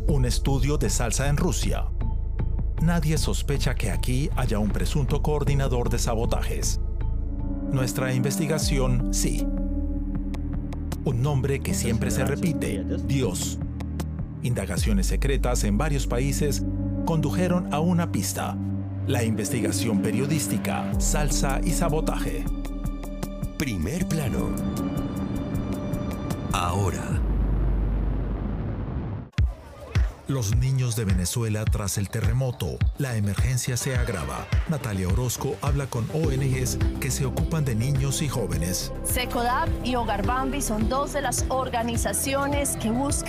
Un estudio de salsa en Rusia. Nadie sospecha que aquí haya un presunto coordinador de sabotajes. Nuestra investigación, sí. Un nombre que siempre se repite, Dios. Indagaciones secretas en varios países condujeron a una pista. La investigación periodística, salsa y sabotaje. Primer plano. Ahora. Los niños de Venezuela tras el terremoto. La emergencia se agrava. Natalia Orozco habla con ONGs que se ocupan de niños y jóvenes. Secodap y Hogar Bambi son dos de las organizaciones que buscan